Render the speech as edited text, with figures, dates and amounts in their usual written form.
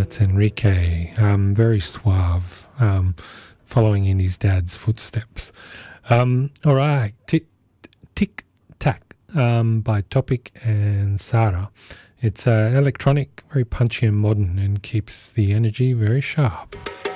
That's Enrique, very suave, following in his dad's footsteps. All right, Tic Tac by Topic and Sarah. It's electronic, very punchy and modern, and keeps the energy very sharp.